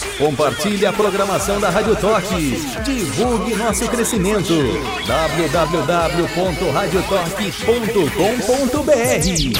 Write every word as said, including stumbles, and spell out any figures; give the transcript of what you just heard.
Compartilhe a programação da Rádio Torque. Divulgue nosso crescimento. w w w ponto rádio torque ponto com ponto b r